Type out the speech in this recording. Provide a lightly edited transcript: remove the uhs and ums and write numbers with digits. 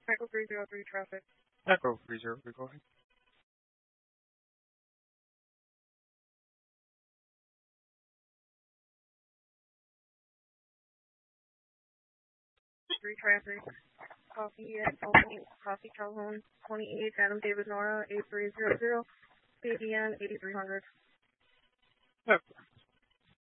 Echo 303 traffic. Echo 303, go ahead. Three traffic. Coffee at Coffee Calhoun 28 Adam David Nora 8300 BDN 8300. Echo